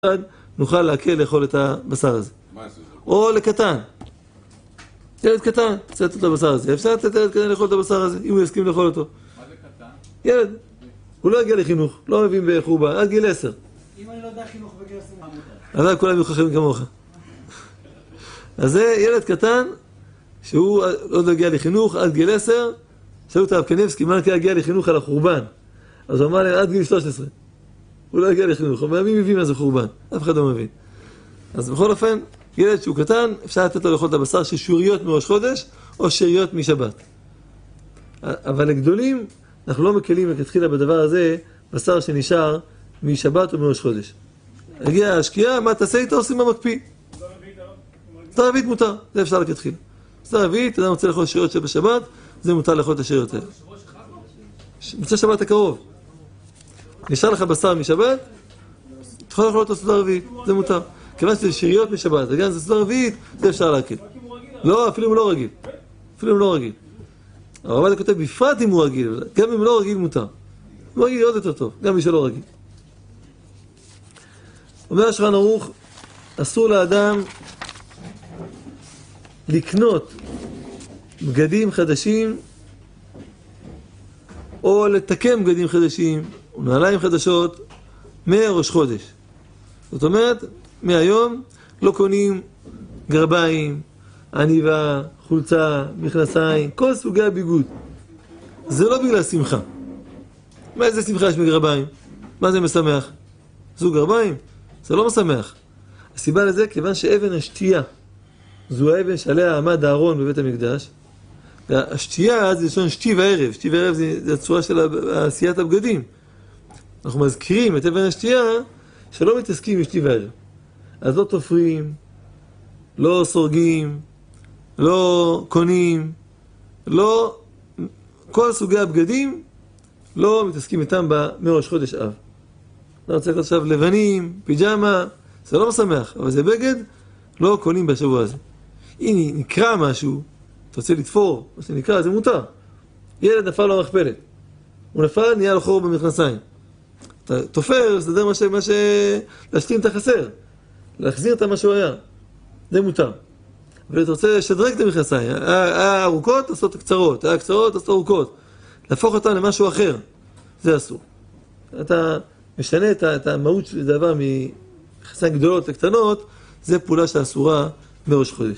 נוכל להקל לאכול את הבשר הזה. או לקטן. ילד קטן, צריך לתת את הבשר הזה. אפשר לתת ילד קטן לאכול את הבשר הזה, אם הוא יסכים לאכול אותו. מה זה קטן? ילד. הוא לא יגיע לחינוך, לא מבין בחורבן, עד גיל 10. אם אני לא יודע חינוך בגיל 10, מה מותר? אבל כולם יהיו חכמים כמוך. אז זה ילד קטן, שהוא עוד לא הגיע לחינוך, עד גיל 10, שאלו את הרב קניבסקי, מה הגיע לחינוך על החורבן? אז הוא אמר להם, עד גיל 13. הוא לא הגיע לחינוך, אבל מי מבין מה זה חורבן? אף אחד לא מבין. אז בכל אופן, ילד שהוא קטן, אפשר לתת לו לאכול את הבשר של שאריות מראש חודש, או שאריות משבת. אבל לגדולים, אנחנו לא מקלים לכתחילה בדבר הזה, בשר שנשאר משבת או מראש חודש. הגיעה השקיעה, מה תעשה איתו? עושים במקפיא. סדר רביעית מותר, זה אפשר לכתחילה. סדר רביעית, אדם רוצה לאכול שאריות שבשבת, זה מותר לאכול את השאריות האלה. מצא שבת הקרוב. נשאר לך בשר משבת, תוכל לאכול אותו סדר רביעית, זה מותר. כיוון שזה שאריות משבת, וגם זה סדר רביעית, זה אפשר להקל. לא, אפילו אם הוא לא רגיל. אפילו אם לא רגיל. הרב כותב בפרט אם הוא רגיל, גם אם לא רגיל מותר. אם הוא רגיל עוד יותר טוב, גם מי שלא רגיל. אומר השולחן ערוך, אסור לאדם לקנות בגדים חדשים או לתקם בגדים חדשים או נעליים חדשות מראש חודש. זאת אומרת, מהיום לא קונים גרביים, עניבה, חולצה, מכנסיים, כל סוגי הביגוד. זה לא בגלל שמחה. מה איזה שמחה יש מגרביים? מה זה משמח? זו גרביים? זה לא משמח. הסיבה לזה, כיוון שאבן השתייה, זו האבן שעליה עמד הארון בבית המקדש, והשתייה זה לשון שתי וערב. שתי וערב זה הצורה של עשיית הבגדים. אנחנו מזכירים את אבן השתייה שלא מתעסקים עם שתי וערב. אז לא תופרים, לא סורגים, לא קונים, לא, כל סוגי הבגדים לא מתעסקים איתם מראש חודש אב. אתה רוצה לקרוא עכשיו לבנים, פיג'מה, זה לא משמח, אבל זה בגד, לא קונים בשבוע הזה. הנה, נקרא משהו, אתה רוצה לתפור, מה שנקרא, זה מותר. ילד נפל לו המכפלת. הוא נפל, נהיה לו חור במכנסיים. אתה תופר, זה די להשלים את החסר. להחזיר את מה שהוא היה. זה מותר. אבל אתה רוצה לשדרג את המכנסיים. היה ארוכות, לעשות קצרות. היה קצרות, לעשות ארוכות. להפוך אותם למשהו אחר. זה אסור. אתה משנה את המהות של דבר מכנסיים גדולות לקטנות, זה פעולה שאסורה מראש חודש.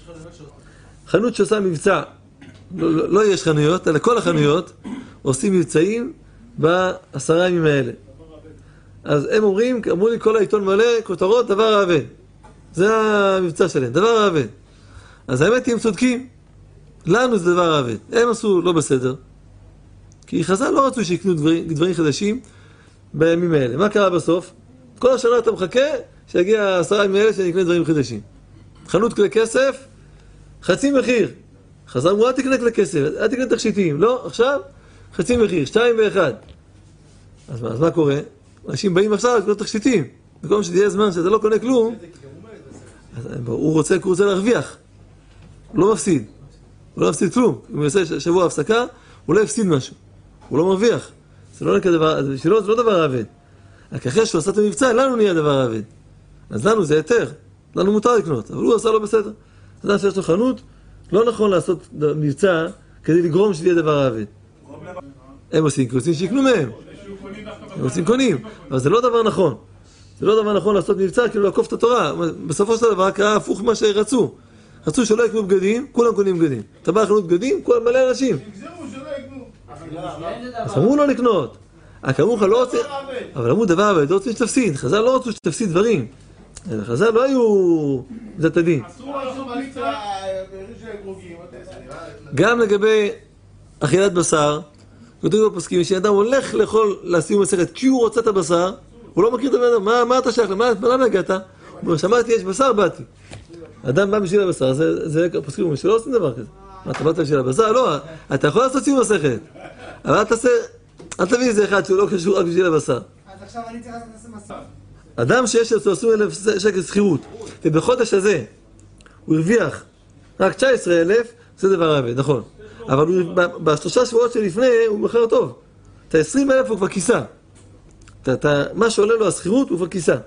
חנות שעושה מבצע, לא יש חנויות, אלא כל החנויות עושים מבצעים ב10 ימים האלה. אז הם אמרו לי כל העיתון מלא, כותרות, דבר האבן. זה המבצע שלהם, דבר האבן. אז האמת היא, הם צודקים. לנו זה דבר האבן. הם עשו לא בסדר. כי חז"ל לא רצו שיקנו דברים חדשים בימים האלה. מה קרה בסוף? כל השנה אתה מחכה שיגיע 10 ימים האלה שנקנה דברים חדשים. חנות כלי כסף, חצי מחיר. חז"ל אמרו, אל תקנה כלי כסף, אל תקנה תכשיטים. לא, עכשיו, חצי מחיר, 2 ו-1. אז מה קורה? אנשים באים עכשיו לקנות תכשיטים. במקום שתהיה זמן שאתה לא קונה כלום, הוא רוצה להרוויח. הוא לא מפסיד. הוא לא מפסיד כלום. אם הוא יעשה שבוע הפסקה, הוא לא יפסיד משהו. הוא לא מרוויח. זה לא דבר, שלו זה לא דבר עבד. רק אחרי שהוא עשה את המבצע, לנו נהיה דבר עבד. אז לנו זה יותר. לנו מותר לקנות, אבל הוא עשה לא בסדר. אז שיש לו חנות, לא נכון לעשות מבצע כדי לגרום שזה יהיה דבר עבד. הם עושים שיקנו מהם. הם עושים קונים, אבל זה לא דבר נכון. זה לא דבר נכון לעשות מבצע, כאילו לעקוף את התורה. בסופו של דבר קרה הפוך מה שרצו. רצו שלא יקנו בגדים, כולם קונים בגדים. אתה בא לחנות בגדים, כולם מלא אנשים. אז אמרו לא לקנות. אמרו לך לא רוצה... אבל אמרו דבר עבד, לא רוצים שתפסיד. חז"ל לא רצו שתפסיד דברים. חז"ל לא היו דת הדין. גם לגבי אכילת בשר, כותבים בפסקים, שאדם הולך לאכול לסיום מסכת כי הוא רוצה את הבשר, הוא לא מכיר את הבן אדם, מה אתה שייך? למה הגעת? הוא אומר, שמעתי, יש בשר, באתי. אדם בא בשביל הבשר, זה פסקים, הוא אומר, שלא עושים דבר כזה. מה, אתה באת בשביל הבשר? לא, אתה יכול לעשות סיום מסכת. אבל אל תביא איזה אחד שהוא לא קשור רק בשביל הבשר. אז עכשיו אני צריך לעשות מסע. אדם שיש לו 20,000 שקל שכירות, ובחודש הזה הוא הרוויח רק 19,000, זה דבר עבד, נכון. אבל בשלושה שבועות שלפני הוא מוכר טוב. את ה-20,000 הוא כבר כיסה. מה שעולה לו השכירות הוא כבר כיסה.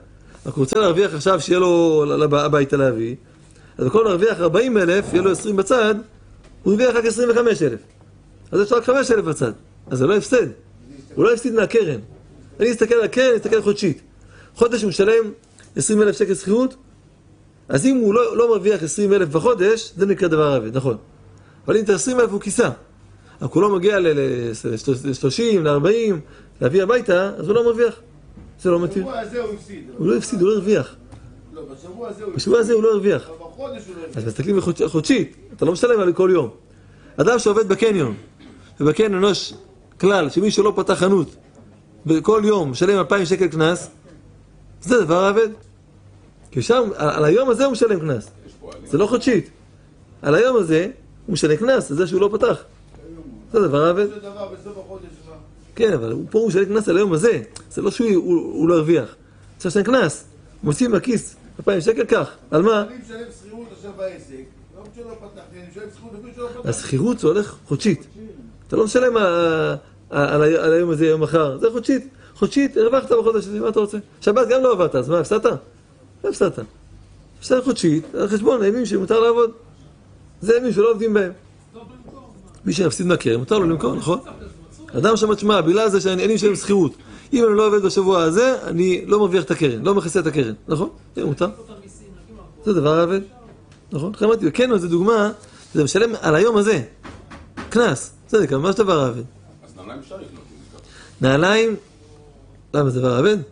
רק הוא רוצה להרוויח עכשיו שיהיה לו הביתה להביא, אז במקום להרוויח 40,000, יהיה לו 20 בצד, הוא הרוויח רק 25,000. אז יש לו רק 5,000 בצד. אז זה לא הפסד. הוא לא הפסיד מהקרן. אני אסתכל על הקרן, אני אסתכל חודשית. חודש הוא משלם 20,000 שקל שכירות, אז אם הוא לא מרוויח 20,000 בחודש, זה נקרא דבר עבד, נכון. אבל אם את 20,000 הוא כיסה, אבל הוא לא מגיע ל-30, ל-40, להביא הביתה, אז הוא לא מרוויח. זה לא מתיר. בשבוע הזה הוא הפסיד. הוא לא הפסיד, הוא לא הרוויח. לא, בשבוע הזה הוא הפסיד. בשבוע הזה הוא לא הרוויח. בחודש הוא לא הפסיד. אז מסתכלים חודשית, אתה לא משלם על כל יום. אדם שעובד בקניון, ובקניון יש כלל שמי שלא פתח חנות, בכל יום משלם 2,000 שקל קנס, זה דבר עבד. כי שם, על היום הזה הוא משלם קנס. זה לא חודשית. על היום הזה הוא משלם קנס, זה שהוא לא פתח. זה דבר עבד. זה דבר בסוף החודש מה? כן, אבל פה הוא משלם קנס על היום הזה. זה לא שהוא לא הרוויח. צריך לשלם קנס. מוצאים מהכיס 2,000 שקל כך. על מה? אני משלם שכירות עכשיו בעסק, לא משלם לא פתחתי, אני משלם שכירות אפילו שלא פתחתי. השכירות זה הולך חודשית. אתה לא משלם על היום הזה, יום מחר. זה חודשית. חודשית, הרווחת בחודש הזה, מה אתה רוצה? שבת גם לא עבדת, אז מה, הפסדת? לא הפסדת. הפסד חודשית, על חשבון הימים שמותר לעבוד. זה ימים שלא עובדים בהם. מי שמפסיד מהקרן, מותר לו למכור, נכון? אדם שם תשמע, בגלל זה שאני משלם שכירות. אם אני לא עובד בשבוע הזה, אני לא מרוויח את הקרן, לא מכסה את הקרן, נכון? זה מותר. זה דבר עבד, נכון? חמדתי, בקניון זה דוגמה, זה משלם על היום הזה. קנס, זה ממש דבר עבד. אז נעליים אפשר לקנות. נעליים, למה זה דבר עבד?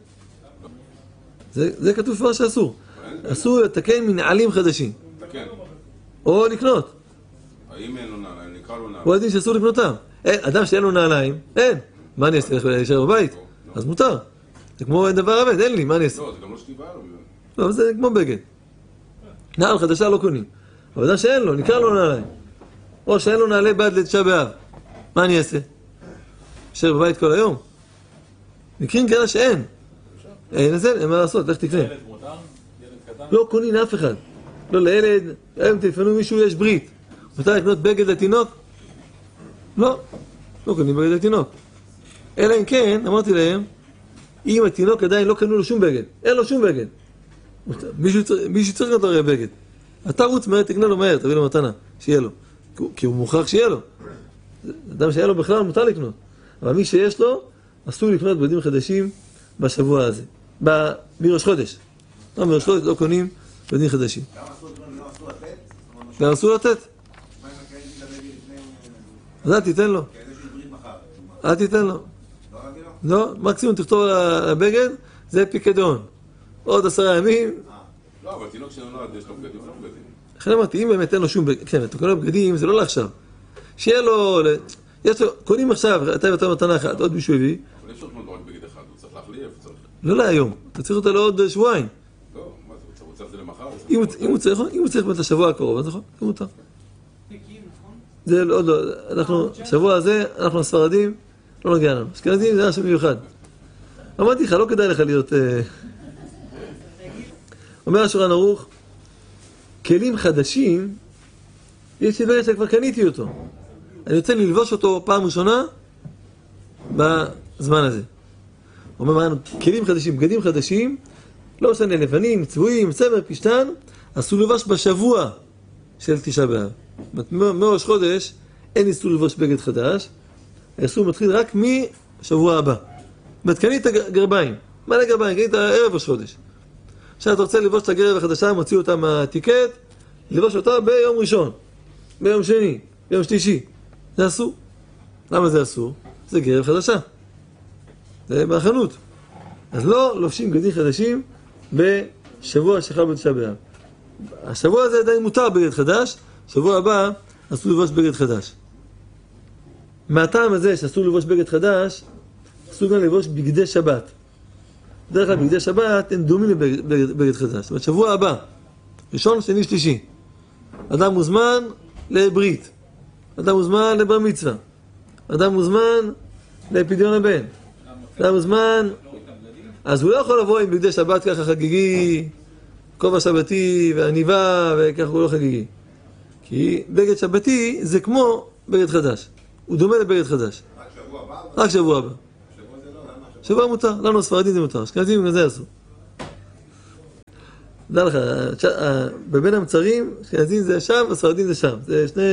זה כתוב כבר שאסור. אסור לתקן מנעלים חדשים. תקן. או לקנות. האם אין לו נעליים? נקרא לו נעליים. הוא יודעים שאסור לקנותם. אדם שאין לו נעליים, אין. מה אני אעשה? להישאר בבית? אז מותר. זה כמו דבר עבד, אין לי, מה אני אעשה? לא, זה גם לא שתיבה לו. לא, זה כמו בגד. נעל חדשה לא קונים. אבל אדם שאין לו, נקרא לו נעליים. או שאין לו נעלי בד לתשעה באב. מה אני אעשה? להישאר בבית כל היום? מקרים כאלה שאין. אין לזה, אין מה לעשות, לך תקנה. ילד מותר? ילד קטן? לא קונים אף אחד. לא לילד, היום תפנו מישהו, יש ברית. מותר לקנות בגד לתינוק? לא. לא קונים בגד לתינוק. אלא אם כן, אמרתי להם, אם התינוק עדיין לא קנו לו שום בגד, אין לו שום בגד. מישהו צריך לקנות לו בגד. אתה רוץ מהר, תקנה לו מהר, תביא לו מתנה, שיהיה לו. כי הוא מוכרח שיהיה לו. אדם שיהיה לו בכלל מותר לקנות. אבל מי שיש לו, אסור לקנות בגדים חדשים בשבוע הזה. בראש חודש. לא, בראש חודש לא קונים בגדים חדשים. גם אסור לתת? אז אל תיתן לו. אל תיתן לו. לא, מקסימום תכתוב על הבגד, זה פיקדון. עוד 10 ימים. לא, אבל תינוק שנולד יש לו בגדים, לא בגדים. לכן אמרתי, אם באמת אין לו שום בגד, כן, אתה קונה בגדים, זה לא לעכשיו. שיהיה לו, יש לו, קונים עכשיו, אתה ואתה מתנה אחת, עוד מישהו הביא. אבל יש עוד מאוד רק בגד אחד, הוא צריך להחליף, צריך... לא להיום, אתה צריך אותה לעוד שבועיים. לא, מה זה, הוא צריך את זה למחר? אם הוא צריך את השבוע הקרוב, אז נכון, זה מותר. זה עוד לא, אנחנו, שבוע הזה, אנחנו הספרדים, לא נגיע לנו. אשכנזים זה משהו מיוחד. אמרתי לך, לא כדאי לך להיות... אומר השולחן ערוך, כלים חדשים, יש לי בגד שכבר קניתי אותו. אני רוצה ללבוש אותו פעם ראשונה בזמן הזה. אומר מענו, כלים חדשים, בגדים חדשים, לא משנה, לבנים, צבועים, צמר, פשטן, אסור ללבוש בשבוע של תשעה באב. מראש חודש אין איסור ללבוש בגד חדש, האיסור מתחיל רק משבוע הבא. קנית גרביים, מלא גרביים, קנית ערב ראש חודש. עכשיו אתה רוצה ללבוש את הגרב החדשה, מוציא אותה מהטיקט, ללבוש אותה ביום ראשון, ביום שני, ביום שלישי. זה אסור. למה זה אסור? זה גרב חדשה. זה מהחנות. אז לא לובשים בגדים חדשים בשבוע שחל בתשעה באב. השבוע הזה עדיין מותר בגד חדש, שבוע הבא אסור ללבוש בגד חדש. מהטעם הזה שאסור ללבוש בגד חדש, אסור גם ללבוש בגדי שבת. בדרך כלל בגדי שבת הם דומים לבגד חדש. זאת אומרת, שבוע הבא, ראשון, שני, שלישי. אדם מוזמן לברית. אדם מוזמן לבר מצווה. אדם מוזמן לפדיון הבן. אדם מוזמן... אז הוא לא יכול לבוא עם בגדי שבת ככה חגיגי, כובע שבתי ועניבה וככה הוא לא חגיגי. כי בגד שבתי זה כמו בגד חדש. הוא דומה לבגד חדש. רק שבוע הבא? רק שבוע הבא. שבוע זה לא, למה? שבוע מותר, לנו הספרדים זה מותר, אשכנזים גם זה אסור. דע לך, בבין המצרים, אשכנזים זה שם, הספרדים זה שם. זה שני...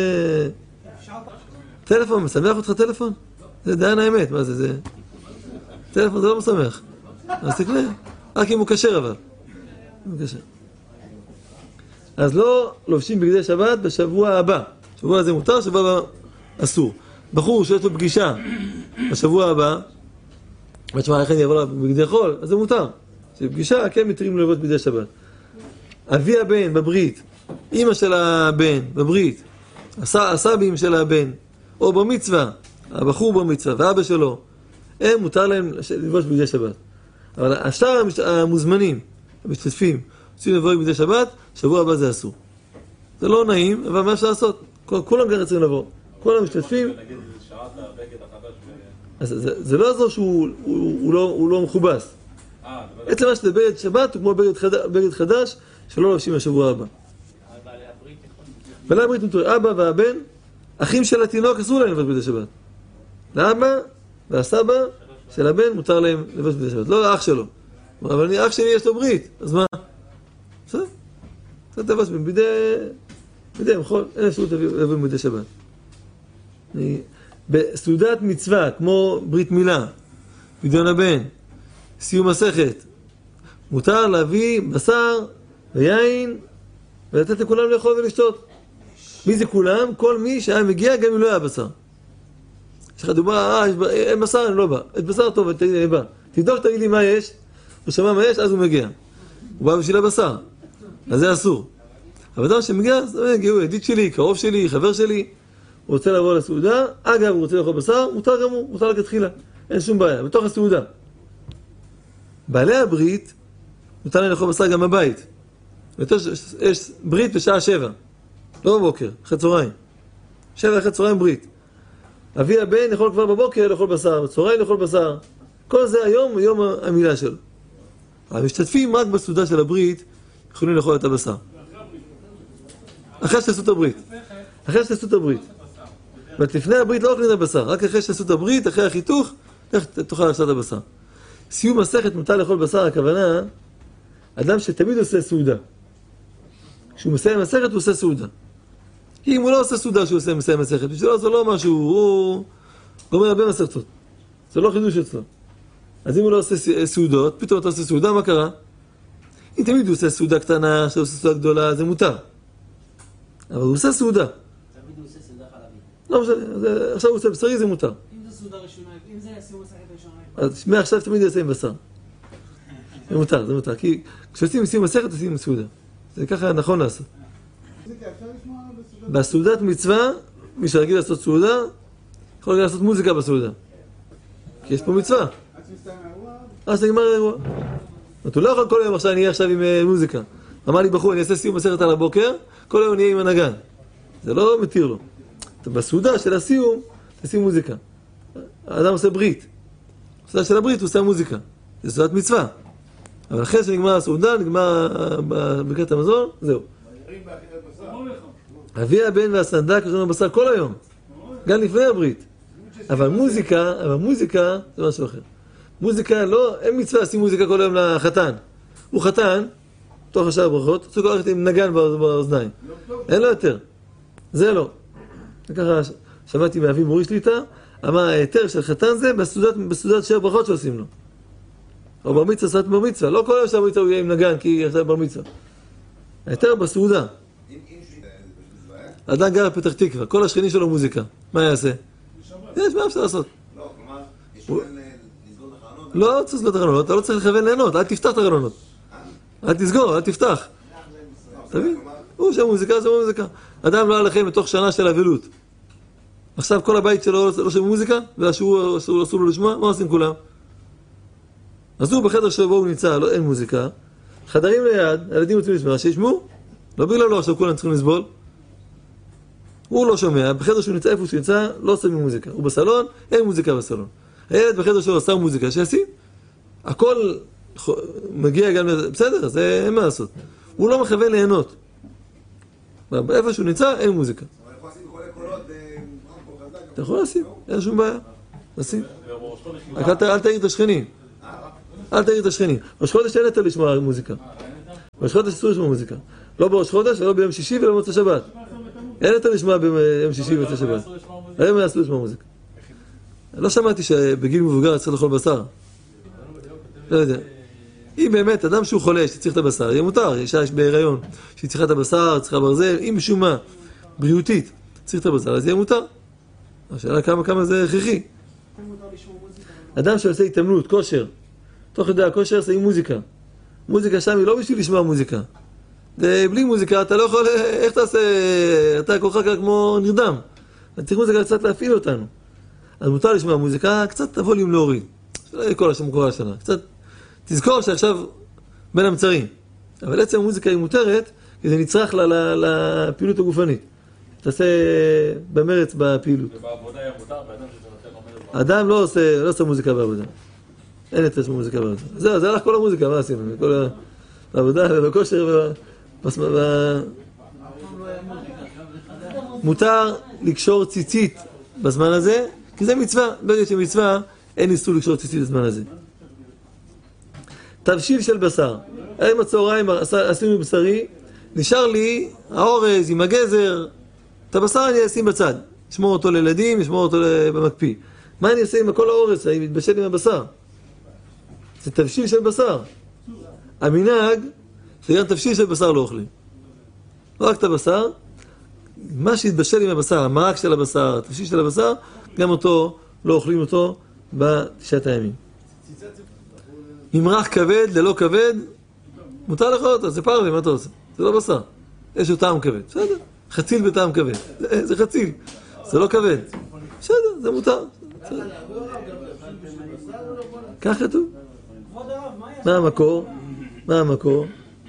טלפון, משמח אותך טלפון? זה דיין האמת, מה זה? טלפון זה לא משמח. אז תקנה, רק אם הוא כשר אבל. הוא כשר. אז לא לובשים בגדי שבת בשבוע הבא. שבוע הזה מותר, שבוע הבא אסור. בחור שיש לו פגישה בשבוע הבא, ותשמע, איך אני אעבור בגדי חול, אז זה מותר. שבפגישה, כן מתירים ללבוש בגדי שבת. אבי הבן בברית, אמא של הבן בברית, הסבים של הבן, או במצווה, הבחור במצווה, ואבא שלו, הם מותר להם ללבוש בגדי שבת. אבל השאר המוזמנים, המשתתפים, רוצים לבוא בגדי שבת, שבוע הבא זה אסור. זה לא נעים, אבל מה אפשר לעשות? כולם גם צריכים לבוא. כל המשתתפים... זה לא יעזור שהוא לא מכובס. עצם מה שזה בגד שבת הוא כמו בגד חדש שלא לובשים לשבוע הבא. בעלי הברית מותר, אבא והבן, אחים של התינוק אסור להם לבוש בגדי שבת. לאבא והסבא של הבן מותר להם לבוש בגדי שבת. לא לאח שלו. אבל אח שלי יש לו ברית, אז מה? בסדר? אתה תבוש בגדי מחול, אין אפשרות לבוא בגדי שבת. בסעודת מצווה, כמו ברית מילה, פדיון הבן, סיום מסכת, מותר להביא בשר ויין ולתת לכולם לאכול ולשתות. מי זה כולם? כל מי שהיה מגיע גם אם לא היה בשר. יש לך דומה, אין בשר, אני לא בא. יש בשר טוב, תגיד לי, אני בא. תבדוק, תגיד לי מה יש, הוא שמע מה יש, אז הוא מגיע. הוא בא בשביל הבשר, אז זה אסור. אבל אדם שמגיע, הוא ידיד שלי, קרוב שלי, חבר שלי, הוא רוצה לבוא לסעודה, אגב, הוא רוצה לאכול בשר, מותר גם הוא, מותר רק התחילה. אין שום בעיה, בתוך הסעודה. בעלי הברית, מותר להם לאכול בשר גם בבית. יש ברית בשעה 7, לא בבוקר, אחרי צהריים. 7 אחרי צהריים ברית. אבי הבן יכול כבר בבוקר לאכול בשר, בצהריים לאכול בשר. כל זה היום הוא יום המילה שלו. המשתתפים רק בסעודה של הברית יכולים לאכול את הבשר. אחרי שתעשו את הברית. אחרי שתעשו את הברית. ולפני הברית לא אוכלים את הבשר, רק אחרי שתעשו את הברית, אחרי החיתוך, איך תוכל לעשות את הבשר. סיום מסכת מותר לאכול בשר, הכוונה, אדם שתמיד עושה סעודה. כשהוא מסיים מסכת הוא עושה סעודה. כי אם הוא לא עושה סעודה שהוא מסיים מסכת, בשבילו זה לא משהו, הוא גומר הרבה מסכתות. זה לא חידוש אצלו. אז אם הוא לא עושה סעודות, פתאום אתה עושה סעודה, מה קרה? אם תמיד הוא עושה סעודה קטנה, שהוא עושה סעודה גדולה, זה מותר. אבל הוא עושה סעודה. תמיד הוא עושה סעודה חלבית. לא משנה, עכשיו הוא עושה בשרי, זה מותר. אם זה סעודה ראשונה, אם זה סיום מסכת ראשונה. אז מעכשיו תמיד יעשה עם בשר. זה מותר, זה מותר. כי כשעושים סיום מסכת, עושים סעודה. זה ככה נכון לעשות. בסעודת מצווה, מי שרגיל לעשות סעודה, יכול גם לעשות מוזיקה בסעודה. כי יש פה מצווה. אז נגמר האירוע. הוא לא יכול כל היום עכשיו, אני אהיה עכשיו עם מוזיקה. אמר לי בחור, אני אעשה סיום מסכת על הבוקר, כל היום אני אהיה עם הנגן. זה לא מתיר לו. בסעודה של הסיום, תשים מוזיקה. האדם עושה ברית. בסעודה של הברית הוא עושה מוזיקה. זה סעודת מצווה. אבל אחרי שנגמר הסעודה, נגמר ברכת המזון, זהו. אבי הבן והסנדק אוכלים בשר כל היום. גם לפני הברית. אבל מוזיקה זה משהו אחר. מוזיקה לא, אין מצווה לשים מוזיקה כל היום לחתן. הוא חתן, תוך השאר ברכות, צריך ללכת עם נגן באוזניים. אין לו יותר. זה לא. וככה שמעתי מאבי מורי שליטה, אמר ההיתר של חתן זה בסעודת שאר ברכות שעושים לו. או בר מצווה, סעודת בר מצווה. לא כל היום שאר מצווה הוא יהיה עם נגן כי עכשיו בר מצווה. ההיתר בסעודה. אדם גר בפתח תקווה, כל השכנים שלו מוזיקה. מה יעשה? יש, מה אפשר לעשות? לא, כלומר, יש לסגור את החלונות? לא צריך לסגור את החלונות, אתה לא צריך לכוון ליהנות, אל תפתח את החלונות. אל תסגור, אל תפתח. תבין? הוא שם מוזיקה, זה מוזיקה. אדם לא הלכם בתוך שנה של אבלות. עכשיו כל הבית שלו לא שם מוזיקה, והוא אסור לו לשמוע, מה עושים כולם? אז הוא בחדר שבו הוא נמצא, אין מוזיקה. חדרים ליד, הילדים רוצים לשמוע, שישמעו. לא בגלל לא, עכשיו כולם צריכים לסבול. הוא לא שומע, בחדר שהוא נמצא, איפה שהוא נמצא, לא שמים מוזיקה. הוא בסלון, אין מוזיקה בסלון. הילד בחדר שלו שם מוזיקה, שישים. הכל מגיע גם לזה, בסדר, זה אין מה לעשות. הוא לא מכוון ליהנות. איפה שהוא נמצא, אין מוזיקה. אבל יכול לשים בכל הקולות חזק. אתה יכול לשים, אין שום בעיה. לשים. אל תעיר את השכנים. אל תעיר את השכנים. ראש חודש אין יותר לשמוע מוזיקה. בראש חודש אסור לשמוע מוזיקה. לא בראש חודש, ולא ביום שישי ולא במוצאי שבת. אין יותר לשמוע ביום שישי ובמוצאי שבת. היום היה אסור לשמוע מוזיקה. לא שמעתי שבגיל מבוגר צריך לאכול בשר. לא יודע. אם באמת אדם שהוא חולה, שצריך את הבשר, יהיה מותר. אישה בהיריון, שהיא צריכה את הבשר, צריכה ברזל, אם משום מה, בריאותית, צריך את הבשר, אז יהיה מותר. השאלה כמה זה הכרחי. אדם שעושה התאמנות, כושר, תוך כדי הכושר עושה עם מוזיקה. מוזיקה שם היא לא בשביל לשמוע מוזיקה. בלי מוזיקה אתה לא יכול, איך אתה עושה, אתה כוחך כמו נרדם. אתה צריך מוזיקה קצת להפעיל אותנו. אז מותר לשמוע מוזיקה, קצת הווליום להוריד. שלא יהיה כל השם כל השנה. קצת תזכור שעכשיו בין המצרים. אבל עצם המוזיקה היא מותרת, כי זה נצרך לפעילות הגופנית. תעשה במרץ בפעילות. ובעבודה היה מותר, באדם שתנתן אומר... אדם לא עושה מוזיקה בעבודה. אין יותר מוזיקה בעבודה. זהו, זה הלך כל המוזיקה, מה עשינו? כל העבודה ובכושר מותר לקשור ציצית בזמן הזה, כי זה מצווה. ברגע שמצווה, אין איסור לקשור ציצית בזמן הזה. תבשיל של בשר. היום הצהריים עשינו בשרי, נשאר לי האורז עם הגזר, את הבשר אני אשים בצד. אשמור אותו לילדים, אשמור אותו במקפיא. מה אני אעשה עם כל האורז? אני מתבשל עם הבשר. זה תבשיל של בשר. המנהג, זה גם תבשיל של בשר לא אוכלים. לא רק את הבשר, מה שהתבשל עם הבשר, המרק של הבשר, התבשיל של הבשר, גם אותו לא אוכלים אותו בתשעת הימים. ממרח כבד ללא כבד, מותר לאכול אותו, זה פרווה, מה אתה עושה? זה לא בשר. יש לו טעם כבד, בסדר. חציל בטעם כבד, זה חציל, זה לא כבד. בסדר, זה מותר. כך כתוב. מה המקור? מה המקור?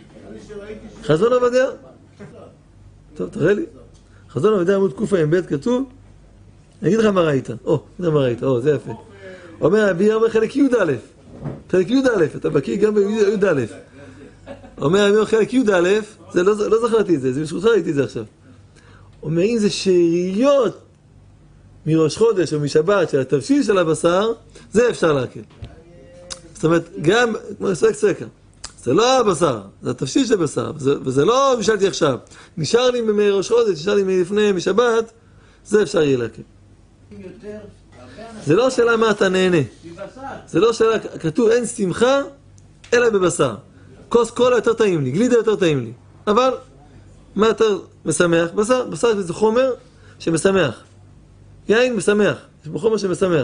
חזון עובדיה. טוב, תראה לי. חזון עובדיה עמוד קע"ב כתוב. אני אגיד לך מה ראית. זה יפה. אומר רבי אומר חלק י"א. חלק י"א, אתה בקיא גם בי"א. אומר חלק י"א, זה לא זכרתי את זה, זה בזכותך ראיתי את זה עכשיו. אומר אם זה שאריות מראש חודש או משבת של התבשיל של הבשר, זה אפשר להקל. זאת אומרת, גם, כמו סקה, זה לא הבשר, זה התבשיל של בשר, וזה לא משלתי עכשיו. נשאר לי מראש חודש, נשאר לי מלפני, משבת, זה אפשר יהיה להקל. זה לא שאלה מה אתה נהנה. זה לא שאלה, כתוב אין שמחה, אלא בבשר. כוס קולה יותר טעים לי, גלידה יותר טעים לי. אבל, מה יותר משמח? בשר. בשר זה חומר שמשמח. יין משמח. יש בו חומר שמשמח.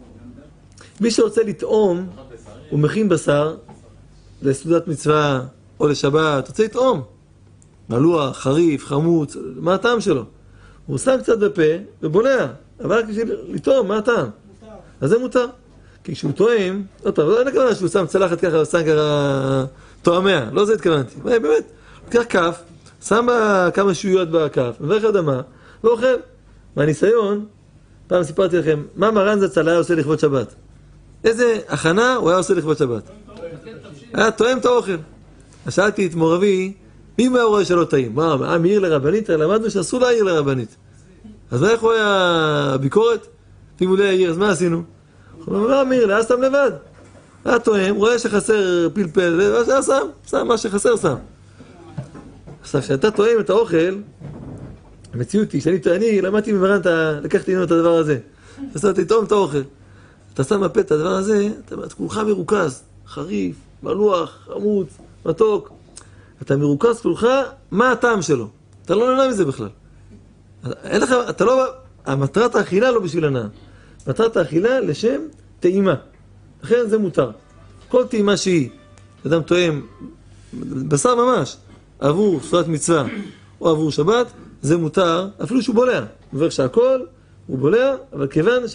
מי שרוצה לטעום, הוא מכין בשר לסעודת מצווה או לשבת, רוצה לטעום. מלוח, חריף, חמוץ, מה הטעם שלו? הוא שם קצת בפה ובולע, אבל רק בשביל לטעום, מה הטעם? אז זה מותר. כי כשהוא טועם, עוד פעם, אין הכוונה שהוא שם צלחת ככה ושם ככה טועמיה, לא זה התכוונתי. באמת, לקח כף, שם כמה שועיות בכף, מברך אדמה, ואוכל. מהניסיון, פעם סיפרתי לכם, מה מרן זצ"ל היה עושה לכבוד שבת? איזה הכנה הוא היה עושה לכבוד שבת? היה טועם את האוכל. אז שאלתי את מורבי, מי מה הוא רואה שלא טעים? מה, מעיר לרבנית? למדנו שאסור להעיר לרבנית. אז איך הוא היה ביקורת? אם הוא לא יעיר, אז מה עשינו? הוא אומר, לא מעיר, היה שם לבד. היה טועם, רואה שחסר פלפל, אז היה שם מה שחסר שם. עכשיו, כשאתה טועם את האוכל, המציאות היא, שאני למדתי ממרן, לקחתי ממנו את הדבר הזה. אז אתה תטעום את האוכל. אתה שם בפה את הדבר הזה, אתה כולך מרוכז, חריף, מלוח, חמוץ, מתוק. אתה מרוכז כולך, מה הטעם שלו? אתה לא נהנה מזה בכלל. אין לך, אתה לא, המטרת האכילה לא בשביל הנאה. מטרת האכילה לשם טעימה. לכן זה מותר. כל טעימה שהיא, אדם טועם, בשר ממש, עבור סעודת מצווה או עבור שבת, זה מותר, אפילו שהוא בולע. הוא אומר שהכל, הוא בולע, אבל כיוון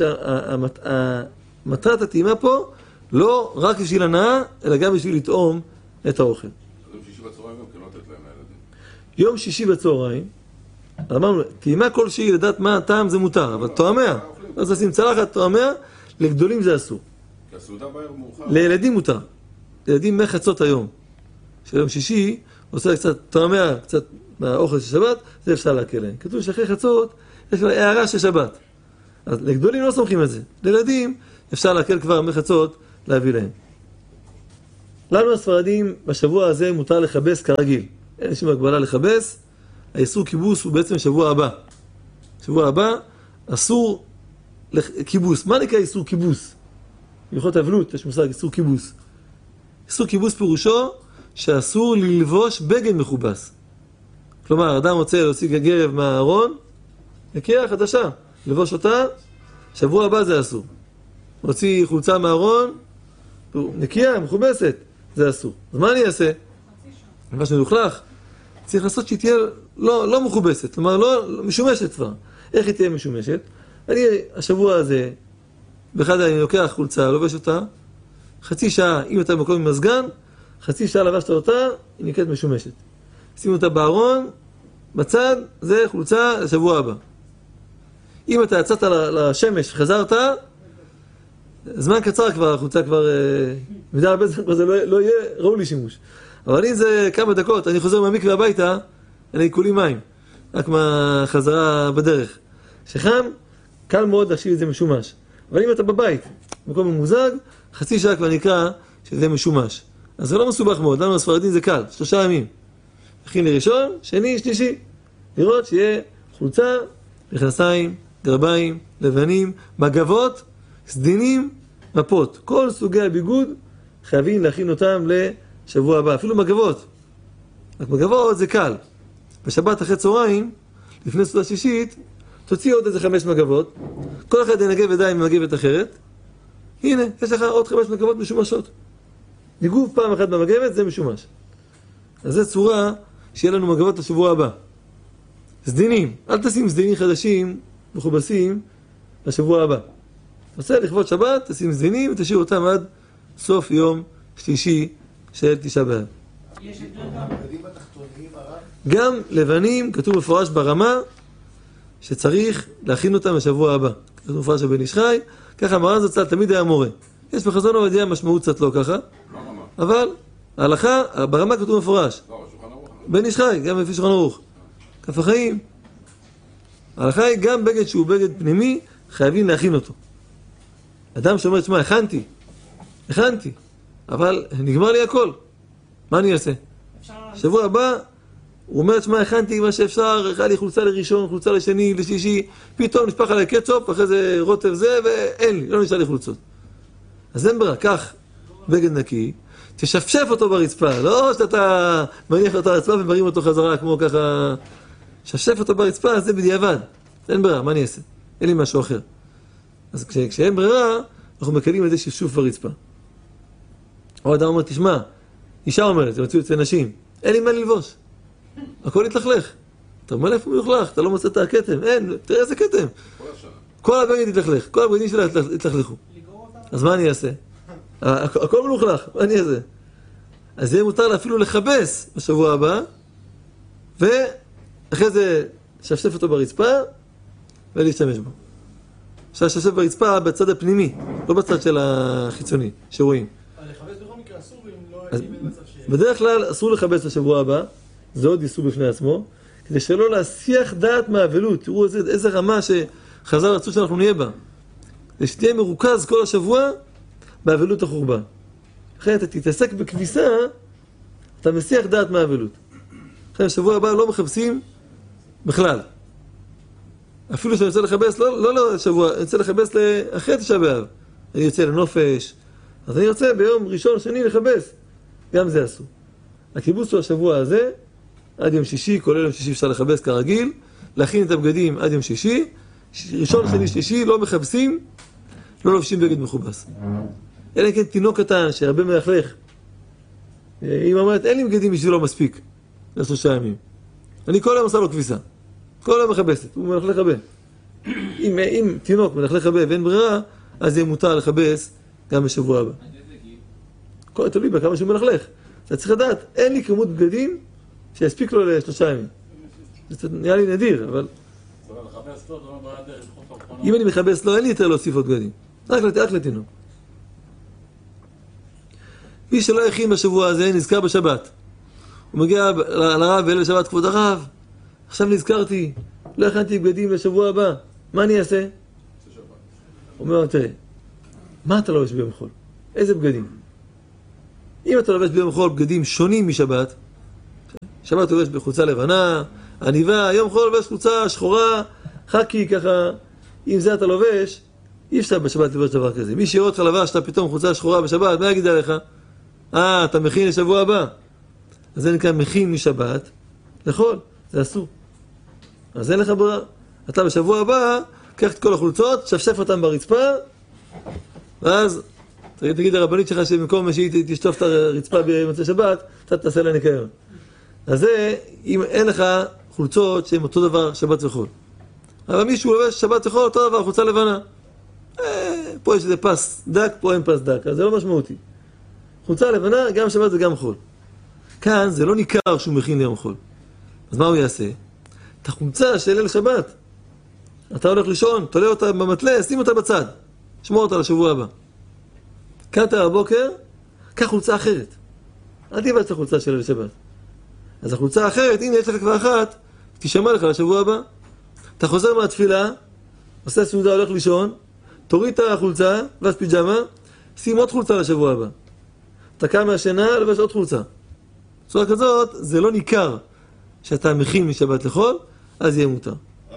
שהמטרת הטעימה פה, לא רק בשביל הנאה, אלא גם בשביל לטעום את האוכל. יום שישי בצהריים גם כן לא לתת להם לילדים. יום שישי בצהריים, אמרנו, טעימה כלשהי לדעת מה הטעם זה מותר, אבל טועמיה, אז עושים צלחת טועמיה, לגדולים זה אסור. כי הסעודה בערב מאוחר. לילדים מותר. לילדים מחצות היום. של יום שישי, עושה קצת טועמיה, קצת מהאוכל של שבת, זה אפשר להקל להם. כתוב שאחרי חצות, יש לה הערה של שבת. אז לגדולים לא סומכים את זה. לילדים אפשר להקל כבר מחצות להביא להם. לנו הספרדים בשבוע הזה מותר לכבס כרגיל. אין שום הגבלה לכבס. האיסור כיבוס הוא בעצם שבוע הבא. שבוע הבא אסור כיבוס. מה נקרא איסור כיבוס? בהלכות אבלות יש מושג איסור כיבוס. איסור כיבוס פירושו שאסור ללבוש בגד מכובס. כלומר, אדם רוצה להוציא גרב מהארון, נקייה חדשה, לבוש אותה, שבוע הבא זה אסור. להוציא חולצה מהארון, נקייה, מכובסת, זה אסור. אז מה אני אעשה? מה שמלוכלך, צריך לעשות שהיא תהיה לא מכובסת, כלומר לא משומשת כבר. איך היא תהיה משומשת? אני השבוע הזה, באחד אני לוקח חולצה, לובש אותה, חצי שעה, אם אתה במקום עם מזגן, חצי שעה לבשת אותה, היא נקראת משומשת. שימו אותה בארון, בצד, זה חולצה לשבוע הבא. אם אתה יצאת לשמש וחזרת, זמן קצר כבר, החולצה כבר, מידה הרבה זמן, זה לא יהיה ראוי לי שימוש. אבל אם זה כמה דקות, אני חוזר מהמקווה הביתה, אני כולי מים, רק מהחזרה בדרך. שחם, קל מאוד להשאיר את זה משומש. אבל אם אתה בבית, במקום ממוזג, חצי שעה כבר נקרא שזה משומש. אז זה לא מסובך מאוד, לנו הספרדים זה קל, 3 ימים. נכין לראשון, שני, שלישי. לראות שיהיה חולצה, מכנסיים, גרביים, לבנים, מגבות, סדינים, מפות. כל סוגי הביגוד חייבים להכין אותם לשבוע הבא. אפילו מגבות. רק מגבות זה קל. בשבת אחרי צהריים, לפני סעודה שישית, תוציא עוד איזה 5 מגבות. כל אחד ינגב ידיים עם מגבת אחרת. הנה, יש לך עוד 5 מגבות משומשות. ניגוב פעם אחת במגבת, זה משומש. אז זו צורה שיהיה לנו מגבות לשבוע הבא. סדינים. אל תשים סדינים חדשים, מכובסים, לשבוע הבא. עושה לכבוד שבת, תשים סדינים ותשאיר אותם עד סוף יום שלישי של תשעה באב. יש את הבגדים התחתונים, הרב? גם לבנים, כתוב מפורש ברמה, שצריך להכין אותם לשבוע הבא. כתוב מפורש בבן איש חי, ככה מרן זצ"ל תמיד היה מורה. יש בחזון עובדיה משמעות קצת לא ככה, אבל ההלכה, ברמה כתוב מפורש. בן איש חי, גם לפי שולחן ערוך. כף החיים. ההלכה היא גם בגד שהוא בגד פנימי, חייבים להכין אותו. אדם שאומר, תשמע, הכנתי, אבל נגמר לי הכל. מה אני אעשה? שבוע הבא, הוא אומר, תשמע, הכנתי מה שאפשר, הכנה לי חולצה לראשון, חולצה לשני, לשלישי, פתאום נשפך עלי קצ'ופ, אחרי זה רוטב זה, ואין לי, לא נשאר לי חולצות. אז אין ברע, קח בגד נקי, תשפשף אותו ברצפה, לא שאתה מניח אותו ברצפה ומרים אותו חזרה כמו ככה, שפשף אותו ברצפה, זה בדיעבד. אין ברירה, מה אני אעשה? אין לי משהו אחר. אז כשאין ברירה, אנחנו מקלים על זה שפשוף ברצפה. או אדם אומר, תשמע, אישה אומרת, זה מצאו אצל נשים, אין לי מה ללבוש. הכל יתלכלך. אתה אומר איפה הוא יוכלך, אתה לא מוצא את הכתם, אין, תראה איזה כתם. כל הבגד יתלכלך, כל הבגדים שלה יתלכלכו. אז מה אני אעשה? הכל מלוכלך, מה אני אעשה? אז יהיה מותר אפילו לכבס בשבוע הבא, ואחרי זה שפשף אותו ברצפה, ולהשתמש בו. עכשיו שפשף ברצפה בצד הפנימי, לא בצד של החיצוני, שרואים. לכבס בכל מקרה אסור, ואם לא אז אין מצב ש... בדרך כלל אסור לכבס בשבוע הבא, זה עוד איסור בפני עצמו, כדי שלא להסיח דעת מהאבלות. תראו איזה רמה שחז"ל רצו שאנחנו נהיה בה. כדי שתהיה מרוכז כל השבוע באבלות החורבן. אחרי אתה תתעסק בכביסה, אתה מסיח דעת מהאבלות. אחרי השבוע הבא לא מכבסים בכלל. אפילו שאני רוצה לכבס, לא לשבוע, אני רוצה לכבס אחרי תשעה באב. אני יוצא לנופש, אז אני רוצה ביום ראשון, שני לכבס. גם זה אסור. הכיבוס הוא השבוע הזה, עד יום שישי, כולל יום שישי אפשר לכבס כרגיל, להכין את הבגדים עד יום שישי, ראשון, שני, שלישי, לא מכבסים, לא לובשים בגד מכובס. אלא כן תינוק קטן שהרבה מלכלך. אמא אומרת, אין לי בגדים בשבילו מספיק, ל3 ימים. אני כל היום עושה לו כביסה. כל היום מכבסת, הוא מלכלך הרבה. אם תינוק מלכלך הרבה ואין ברירה, אז יהיה מותר לכבס גם בשבוע הבא. כל תלוי בכמה שהוא מלכלך. אתה צריך לדעת, אין לי כמות בגדים שיספיק לו ל3 ימים. זה נראה לי נדיר, אבל... אם אני מכבס לו, אין לי יותר להוסיף עוד בגדים. רק לתינוק. מי שלא יכין בשבוע הזה, נזכר בשבת. הוא מגיע לרב ואלה בשבת, כבוד הרב, עכשיו נזכרתי, לא הכנתי בגדים לשבוע הבא, מה אני אעשה? הוא אומר, תראה, מה אתה לא יש ביום חול? איזה בגדים? אם אתה לובש ביום חול בגדים שונים משבת, שבת אתה לובש בחולצה לבנה, עניבה, יום חול לובש חולצה שחורה, חכי ככה, אם זה אתה לובש, אי אפשר בשבת לבוש דבר כזה. מי שיראה אותך לבש, אתה פתאום חולצה שחורה בשבת, מה יגיד עליך? אתה מכין לשבוע הבא. אז זה נקרא מכין משבת לחול, זה אסור. אז אין לך ברירה. אתה בשבוע הבא, קח את כל החולצות, שפשף אותם ברצפה, ואז תגיד לרבנית שלך שבמקום שהיא תשטוף את הרצפה במוצאי שבת, אתה תעשה לה ניקיון. אז זה, אם אין לך חולצות שהן אותו דבר שבת וחול. אבל מישהו לובש שבת וחול אותו דבר, חולצה לבנה. פה יש איזה פס דק, פה אין פס דק, אז זה לא משמעותי. חולצה לבנה, גם שבת וגם חול. כאן זה לא ניכר שהוא מכין ליום חול. אז מה הוא יעשה? את החולצה של ליל שבת. אתה הולך לישון, תולה אותה במטלה, שים אותה בצד. שמור אותה לשבוע הבא. קמת בבוקר, קח חולצה אחרת. אל תיבש את החולצה של ליל שבת. אז החולצה האחרת, הנה יש לך כבר אחת, תשמע לך לשבוע הבא. אתה חוזר מהתפילה, עושה סעודה, הולך לישון, תוריד את החולצה, ואז פיג'מה, שים עוד חולצה לשבוע הבא. אתה קם מהשינה, לבש עוד חולצה. בצורה כזאת, זה לא ניכר שאתה מכין משבת לחול, אז יהיה מותר.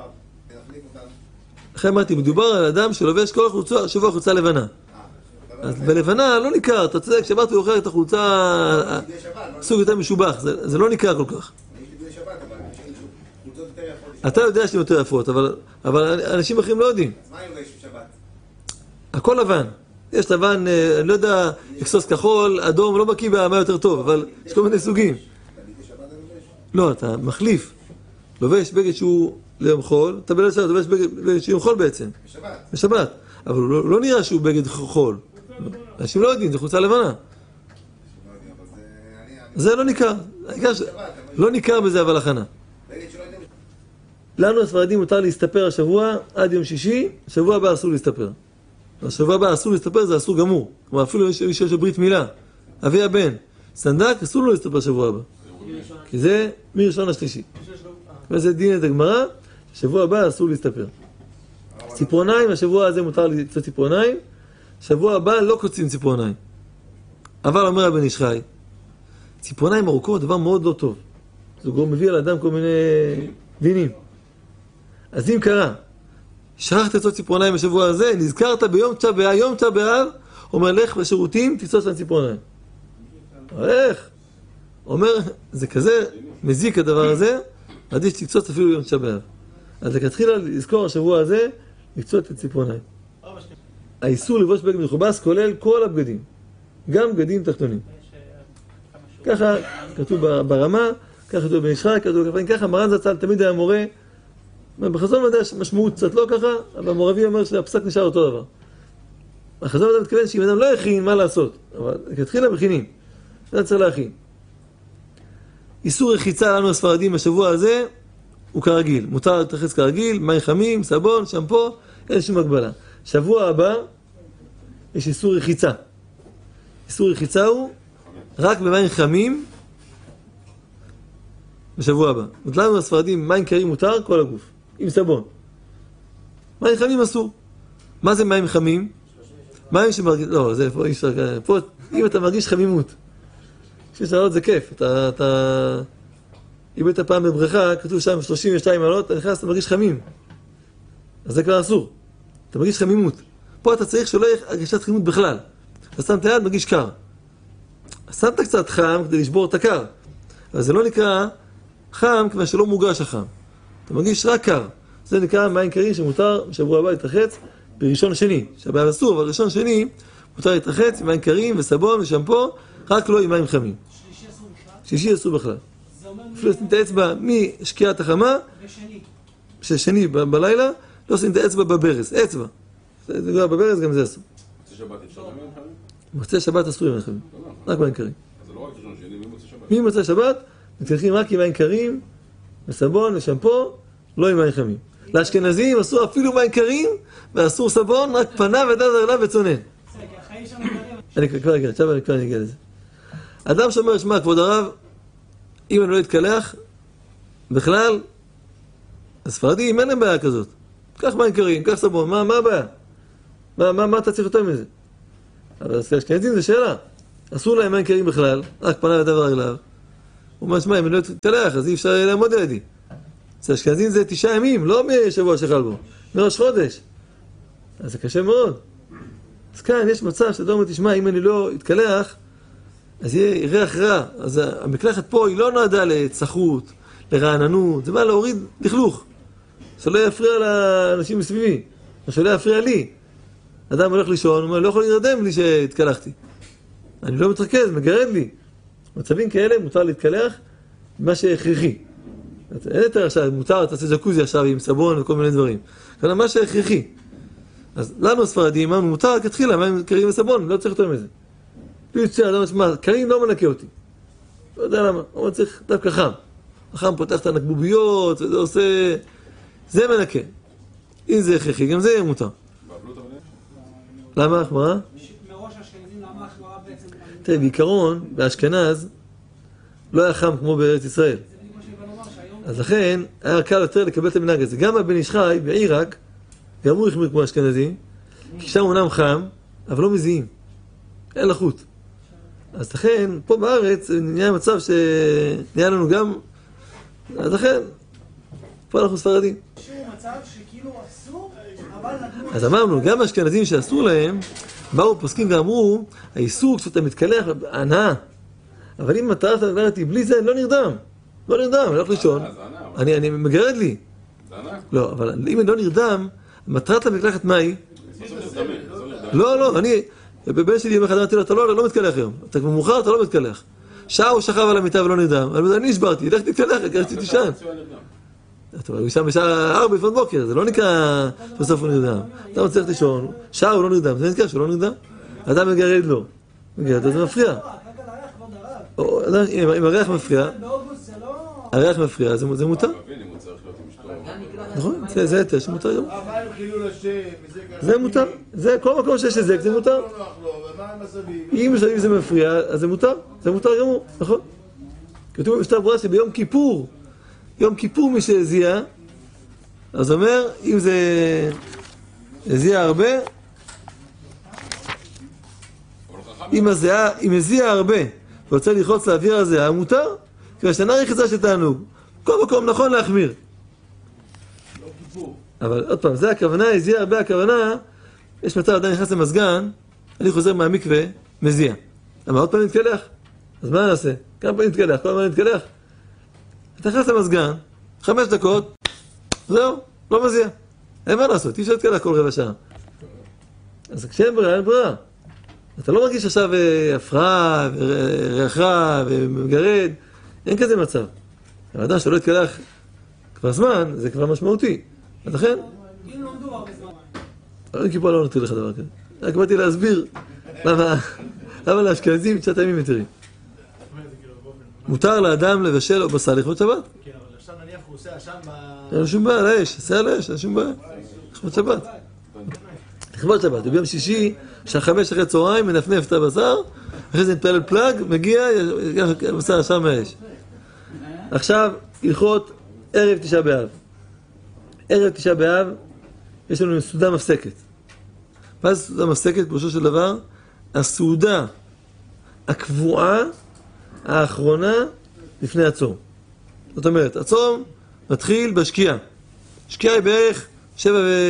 אחרי אמרתי, מדובר על אדם שלובש כל חולצה, שבוע חולצה לבנה. אז בלבנה לא ניכר, אתה צודק, שבת הוא אוכל את החולצה סוג יותר משובח, זה לא ניכר כל כך. אתה יודע שהן יותר יפות, אבל אנשים אחרים לא יודעים. אז מה אני לובש בשבת? הכל לבן. יש לבן, אני לא יודע, אקסוס כחול, אדום, לא בקיא מה יותר טוב, אבל יש כל מיני סוגים. לא, אתה מחליף. לובש בגד שהוא ליום חול, אתה בליל שבת, לובש בגד שהוא יום חול בעצם. בשבת. אבל הוא לא נראה שהוא בגד חול. אנשים לא יודעים, זה חולצה לבנה. זה לא ניכר. לא ניכר בזה אבל הכנה. לנו הספרדים מותר להסתפר השבוע עד יום שישי, שבוע הבא אסור להסתפר. השבוע הבא אסור להסתפר, זה אסור גמור. כלומר, אפילו מי שיש לו ברית מילה, אבי הבן, סנדק, אסור לו להסתפר שבוע הבא. כי זה מראשון לשלישי. וזה דין את הגמרא, שבוע הבא אסור להסתפר. ציפורניים, השבוע הזה מותר לקצות ציפורניים, שבוע הבא לא קוצים ציפורניים. אבל אומר הבן איש חי, ציפורניים ארוכות דבר מאוד לא טוב. זה מביא על אדם כל מיני דינים. אז אם קרה, שכחת לצות ציפורניים בשבוע הזה, נזכרת ביום תשעה באב, יום תשעה באב, אומר לך בשירותים, תצות שם ציפורניים. איך? אומר, זה כזה מזיק הדבר הזה, עדיף שתקצות אפילו יום תשעה באב. אז לכתחילה לזכור השבוע הזה, לקצות את ציפורניים. האיסור לבוש בגד מכובס כולל כל הבגדים, גם בגדים תחתונים. ככה כתוב ברמה, ככה כתוב בנשחק, ככה מרן זצ"ל תמיד היה מורה, בחזון מדע יש משמעות קצת לא ככה, אבל המורבי אומר שהפסק נשאר אותו דבר. החזון מדע מתכוון שאם אדם לא יכין, מה לעשות? אבל כתחילה מכינים, זה צריך להכין. איסור רחיצה לנו הספרדים בשבוע הזה, הוא כרגיל, מותר להתרחץ כרגיל, מים חמים, סבון, שמפו, אין שום הגבלה. שבוע הבא יש איסור רחיצה. איסור רחיצה הוא רק במים חמים בשבוע הבא. לנו הספרדים מים קרים מותר כל הגוף, עם סבון. מים חמים אסור. מה זה מים חמים? מים שמרגיש... לא, זה פה איש... פה אם אתה מרגיש חמימות. שיש לעלות זה כיף. אתה... אם היית פעם בבריכה, כתוב שם 32 מעלות, אתה נכנס, אתה מרגיש חמים. אז זה כבר אסור. אתה מרגיש חמימות. פה אתה צריך שלא יהיה הרגשת חמימות בכלל. אתה שם את היד, מרגיש קר. שמת קצת חם כדי לשבור את הקר. אבל זה לא נקרא חם כיוון שלא מורגש החם. אתה מרגיש רק קר. זה נקרא מים קרים שמותר בשבוע הבא להתרחץ בראשון שני. שבוע אסור, אבל ראשון שני מותר להתרחץ עם מים קרים וסבון ושמפו, רק לא עם מים חמים. שלישי אסור בכלל? שלישי אסור בכלל. אפילו לשים את האצבע משקיעת החמה, שני בלילה, לא לשים את האצבע בברז, אצבע. זה כבר בברז, גם זה אסור. מוצא שבת אפשר גם מים חמים? מוצא שבת אסור עם מים חמים, רק מים קרים. אז זה לא רק ראשון שני, מי מוצא שבת? מי מוצא שבת, מתקלחים רק עם מים קרים, וסבון ושמפו, לא עם מים חמים. לאשכנזים אסור אפילו מים קרים, ואסור סבון, רק פניו ודד רגליו וצונן. אני כבר אגיע, עכשיו אני כבר אגיע לזה. אדם שאומר, שמע, כבוד הרב, אם אני לא אתקלח, בכלל, הספרדים אין להם בעיה כזאת. קח מים קרים, קח סבון, מה הבעיה? מה אתה צריך יותר מזה? אבל אשכנזים זה שאלה. אסור להם מים קרים בכלל, רק פניו ודבר רגליו. הוא אומר, שמע, אם אני לא אתקלח, אז אי אפשר לעמוד לידי. אצל האשכנזים זה 9 ימים, לא משבוע שחל בו, מראש חודש. אז זה קשה מאוד. אז כאן יש מצב שאתה אומר, תשמע, אם אני לא אתקלח, אז יהיה ריח רע. אז המקלחת פה היא לא נועדה לצחות, לרעננות, זה בא להוריד לכלוך. שלא יפריע לאנשים מסביבי, או שלא יפריע לי. אדם הולך לישון, הוא אומר, לא יכול להירדם בלי שהתקלחתי. אני לא מתרכז, מגרד לי. במצבים כאלה מותר להתקלח במה שהכרחי. אין יותר עכשיו, מותר, תעשה ג'קוזי עכשיו עם סבון וכל מיני דברים. כאן מה שהכרחי. אז לנו הספרדים, אמרנו, מותר רק התחילה, מים קרים וסבון, לא צריך יותר מזה. בלי יוצא, אדם שמה, קרים לא מנקה אותי. לא יודע למה, הוא צריך דווקא חם. החם פותח את הנקבוביות, וזה עושה... זה מנקה. אם זה הכרחי, גם זה יהיה מותר. למה, החמרה? מראש האשכנזים, למה החמרה בעצם... תראה, בעיקרון, באשכנז, לא היה חם כמו בארץ ישראל. אז לכן, היה קל יותר לקבל את המנהג הזה. גם הבן איש חי, בעיראק, גם הוא החמיר כמו האשכנזים, כי שם אומנם חם, אבל לא מזיעים. אין לחות. אז לכן, פה בארץ, נהיה מצב שנהיה לנו גם... אז לכן, פה אנחנו ספרדים. שהוא מצב שכאילו אסור, אבל... אז אמרנו, גם האשכנזים שאסור להם, באו פוסקים ואמרו, האיסור כשאתה מתקלח, הנאה. אבל אם מטרת לדעתי, בלי זה, לא נרדם. לא נרדם, אני הולך לישון. אני מגרד לי. לא, אבל אם אני לא נרדם, מטרת המקלחת מה היא? לא, אני... בבן שלי יום אחד אמרתי לו, אתה לא מתקלח היום. אתה כבר מאוחר, אתה לא מתקלח. שעה הוא שכב על המיטה ולא נרדם. אני נשברתי, לך תתקלח, כרשתי תישן. הוא ישן בשעה 4 לפנות בוקר, זה לא נקרא בסוף הוא נרדם. אתה מצליח לישון, שעה הוא לא נרדם, זה נקרא שהוא לא נרדם. אתה מגרד לו. מגרד לו, זה מפריע. אם הריח מפריע, הריח מפריע, זה מותר. נכון, זה יותר שמותר גם. זה מותר, זה כל מקום שיש היזק, זה מותר. אם זה מפריע, אז זה מותר גמור, נכון. כתוב במשנה ברורה שביום כיפור, יום כיפור מי שהזיע, אז אומר, אם זה הזיע הרבה, אם הזיע הרבה, ורוצה ללחוץ לאוויר הזה, מותר, כי השנה רחיצה של תענוג. כל מקום נכון להחמיר. אבל עוד פעם, זה הכוונה, הזיע הרבה הכוונה, יש מצב עדיין נכנס למסגן, אני חוזר מהמקווה, מזיע. למה עוד פעם נתקלח? אז מה נעשה? כמה פעמים נתקלח? כל פעם נתקלח? אתה נכנס למסגן, 5 דקות, זהו, לא מזיע. אין מה לעשות, אי אפשר להתקלח כל רבע שעה. אז כשאין ברירה, אין ברירה. אתה לא מרגיש עכשיו הפרעה, וריח רע, ומגרד, אין כזה מצב. האדם שלא יתקלח כבר זמן, זה כבר משמעותי. אז לכן... אם לא מדובר בזמן. אני כיפה לא נותן לך דבר כזה. רק באתי להסביר למה לאשכנזים 9 ימים מתירים. מותר לאדם לבשל או בשר לכבוד שבת. כן, אבל עכשיו נניח הוא עושה עשן ב... אין לו שום בעיה, על האש, עשה על האש, אין שום בעיה. לכבוד שבת. לכבוד שבת, וביום שישי, שעה 5 אחרי צהריים, מנפנף את הבשר, אחרי זה נתפלל פלאג, מגיע, בשר ישר מהאש. עכשיו, הלכות ערב 9 באב. ערב 9 באב, יש לנו סעודה מפסקת. מה זה סעודה מפסקת? פירושו של דבר, הסעודה הקבועה האחרונה לפני הצום. זאת אומרת, הצום מתחיל בשקיעה. שקיעה היא בערך 7:25.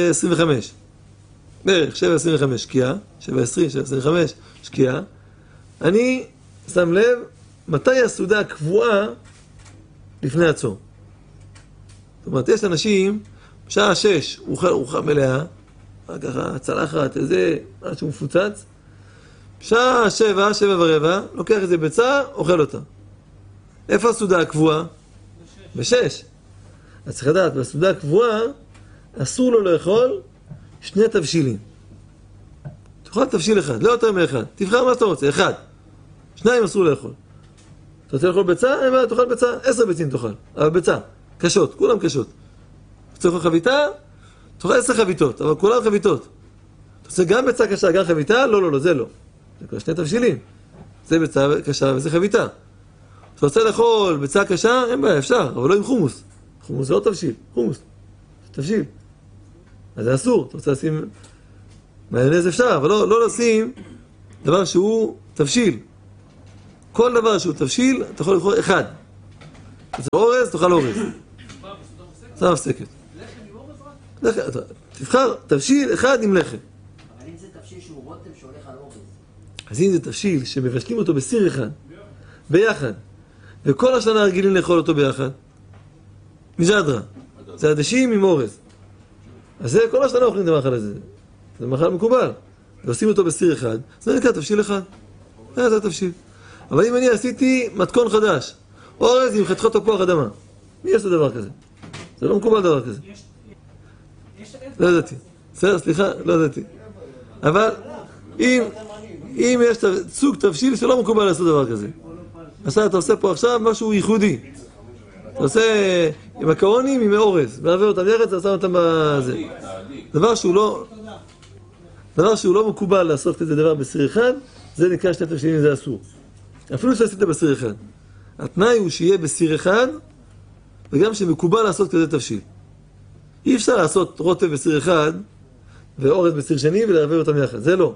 בערך 7:25 שקיעה, 7:20, 7:25 שקיעה. אני שם לב מתי הסעודה הקבועה לפני הצום. זאת אומרת, יש אנשים, בשעה 6 הוא אוכל מלאה, ככה צלחת, איזה משהו מפוצץ, בשעה 7, 7:15, לוקח איזה ביצה, אוכל אותה. איפה הסעודה הקבועה? ב6. אז צריך לדעת, בסעודה הקבועה אסור לו לאכול 2 תבשילים. תאכל תבשיל אחד, לא יותר מאחד. תבחר מה שאתה רוצה, 1. 2 אסור לאכול. אתה רוצה לאכול ביצה? תאכל ביצה, 10 ביצים תאכל. אבל ביצה, קשות, כולם קשות. אתה רוצה לאכול חביתה? תאכל 10 חביתות, אבל כולם חביתות. אתה רוצה גם ביצה קשה, גם חביתה? לא, זה לא. זה כבר 2 תבשילים. זה ביצה קשה וזה חביתה. אתה רוצה לאכול ביצה קשה? אין בעיה, אפשר, אבל לא עם חומוס. חומוס זה לא תבשיל, חומוס. זה תבשיל. אז זה אסור. אתה רוצה לשים... מיונז אפשר, אבל לא לשים דבר שהוא תבשיל. כל דבר שהוא תבשיל, אתה יכול לבחור אחד. אתה אורז, תאכל אורז. סתם מפסקת. לחם עם אורז רק? תבחר תבשיל אחד עם לחם. אבל אם זה תבשיל שהוא רוטב שהולך על אורז. אז אם זה תבשיל שמבשלים אותו בסיר אחד, ביחד, וכל השנה רגילים לאכול אותו ביחד, מג'דרה. זה עדשים עם אורז. אז זה כל השנה אוכלים את המאכל הזה. זה מאכל מקובל. ועושים אותו בסיר אחד, זה נקרא תבשיל אחד. זה תבשיל. אבל אם אני עשיתי מתכון חדש, אורז עם חתיכות תפוח אדמה, מי יש לדבר כזה? זה לא מקובל דבר כזה. לא ידעתי. בסדר, סליחה, לא ידעתי. אבל אם יש סוג תבשיל שלא מקובל לעשות דבר כזה, אז אתה עושה פה עכשיו משהו ייחודי. אתה עושה מקרונים עם אורז, מערבב אותם יחד, אתה שם אותם בזה. דבר שהוא לא מקובל לעשות כזה דבר בסיר אחד, זה נקרא שני תבשילים, זה אסור. אפילו שעשית בסיר אחד. התנאי הוא שיהיה בסיר אחד, וגם שמקובל לעשות כזה תבשיל. אי אפשר לעשות רוטב בסיר אחד, ואורז בסיר שני, ולערבב אותם יחד. זה לא.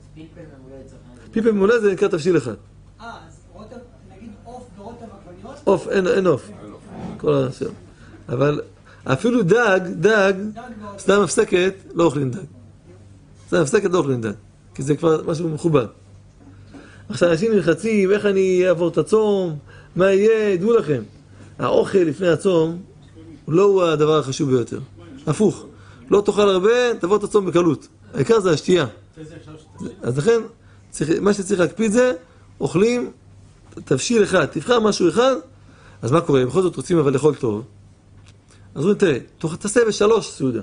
פלפל ממולא זה נקרא תבשיל אחד. אז רוטב, נגיד עוף ורוטב עגבניות? עוף, אין עוף. כל השאר. אבל אפילו דג, סתם הפסקת, לא אוכלים דג. סתם הפסקת, לא אוכלים דג. כי זה כבר משהו מכובד. עכשיו אנשים נלחצים, איך אני אעבור את הצום, מה יהיה, דעו לכם. האוכל לפני הצום, לא הוא הדבר החשוב ביותר. הפוך. לא תאכל הרבה, תעבור את הצום בקלות. העיקר זה השתייה. אז לכן, מה שצריך להקפיד זה, אוכלים תבשיל אחד. תבחר משהו אחד, אז מה קורה? בכל זאת רוצים אבל לאכול טוב. אז אומרים, תראה, תעשה ב3 סעודה.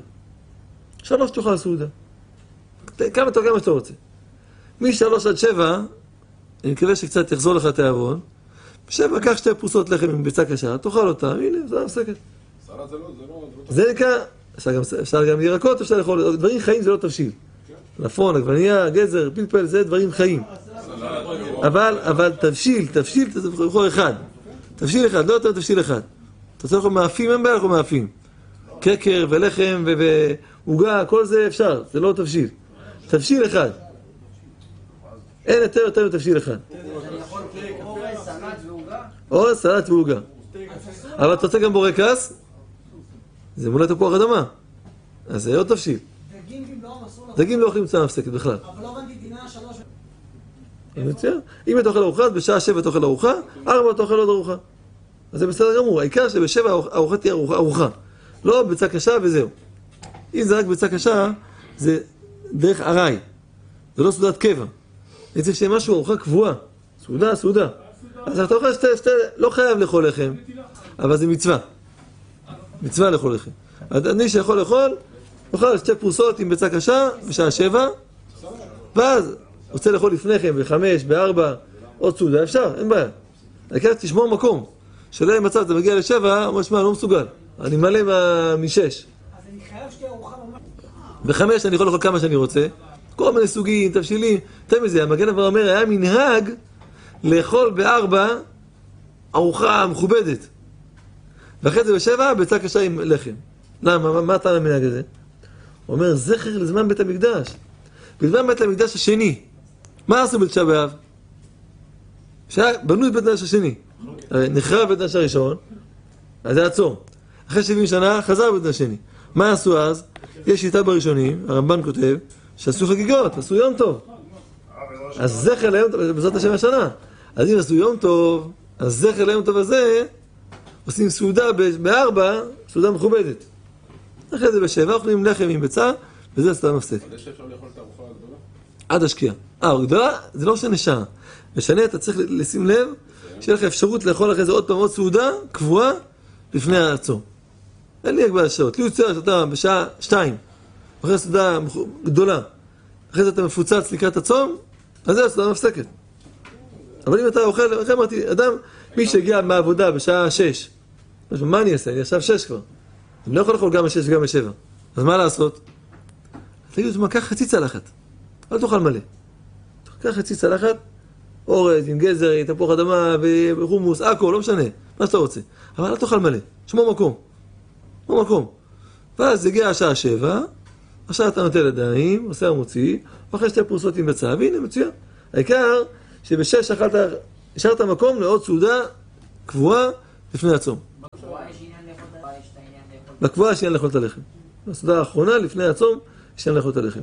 3 תאכל סעודה. כמה שאתה רוצה. מ3 עד 7, אני מקווה שקצת יחזור לך תיאבון. ב7, קח 2 פרוסות לחם עם ביצה קשה, תאכל אותה, הנה, זה הפסקת. סלט זה נקרא, אפשר גם ירקות, אפשר לאכול, דברים חיים זה לא תבשיל. לפון, עגבנייה, גזר, פלפל, זה דברים חיים. אבל תבשיל, אתה יכול אחד. תבשיל אחד, לא יותר תבשיל אחד. אתה רוצה לאכול מאפים, אין בעיה לאכול מאפים. קקר ולחם ועוגה, כל זה אפשר, זה לא תבשיל. תבשיל אחד. אין יותר מתבשיל אחד. אורז, סלט ועוגה? אורז, סלט ועוגה. אבל אתה רוצה גם בורקס? זה מולא תפוח אדמה. אז זה עוד תבשיל. דגים במלואם אסור לך? דגים לא אוכלים צלם הפסקת בכלל. אבל לא הבנתי דינה 3. אני מציע, אם אתה אוכל ארוחה, בשעה 7 תאכל ארוחה, 4 תאכל עוד ארוחה. אז זה בסדר גמור, העיקר שב7 הארוחה תהיה ארוחה. לא ביצה קשה וזהו. אם זה רק ביצה קשה, זה דרך עראי. זה לא סעודת קבע. אני צריך שיהיה משהו, ארוחה קבועה. סעודה. אז אתה אוכל לא חייב לאכול לחם, אבל זה מצווה. מצווה לאכול לחם. אני שיכול לאכול, אוכל 2 פרוסות עם ביצה קשה, בשעה 7, ואז רוצה לאכול לפני כן, ב5, ב4, עוד סעודה, אפשר, אין בעיה. העיקר תשמור מקום. שלא יהיה מצב, אתה מגיע ל7, אומר שמע, לא מסוגל. אני מלא מ6. אז אני חייב שתהיה ארוחה ממש. ב5 אני יכול לאכול כמה שאני רוצה. כל מיני סוגים, תבשילים. יותר מזה, המגן אבל אומר, היה מנהג לאכול ב4 ארוחה מכובדת. ואחרי זה ב7, ביצה קשה עם לחם. למה? מה אתה למנהג הזה? הוא אומר, זכר לזמן בית המקדש. בזמן בית המקדש השני. מה עשו בתשעה באב? בנו את בית המקדש השני. נחרב בית המקדש הראשון, אז זה עצום. אחרי 70 שנה חזר בית המקדש השני. מה עשו אז? יש שיטה בראשונים, הרמב"ן כותב, שעשו חגיגות, עשו יום טוב. אז זכר ליום טוב, בעזרת השם השנה. אז אם עשו יום טוב, אז זכר ליום טוב הזה, עושים סעודה ב4, סעודה מכובדת. אחרי זה ב7, אוכלים לחם עם ביצה, וזה סתם מפסק. אבל יש שאפשר לאכול את הארוחה הגדולה? עד השקיעה. הגדולה זה לא משנה שעה. משנה, אתה צריך לשים לב, שיהיה לך אפשרות לאכול אחרי זה עוד פעם עוד סעודה, קבועה, לפני הצום. אין לי הגבלת שעות. לי יוצא שאתה בשעה 2, אחרי סעודה גדולה, אחרי זה אתה מפוצץ לקראת הצום, אז זה סעודה מפסקת. אבל אם אתה אוכל, אחרי אמרתי, אדם, מי שהגיע מהעבודה בשעה 6, מה אני אעשה? אני עכשיו 6 כבר. אני לא יכול לאכול גם ב6 וגם ב7. אז מה לעשות? תגיד, קח חצי צלחת. אל תאכל מלא. קח חצי צלחת, אורז עם גזר, תפוח אדמה וחומוס, הכל, לא משנה, מה שאתה רוצה. אבל אל תאכל מלא, שמור מקום. ואז הגיע השעה 7, עכשיו אתה נוטל ידיים, עושה המוציא, ואחרי 2 פרוסות עם ביצה, והנה מצוין. העיקר שב6 אכלת השארת מקום לעוד סעודה קבועה לפני הצום. בקבועה יש עניין לאכול את הלחם. בסעודה האחרונה לפני הצום יש עניין לאכול את הלחם.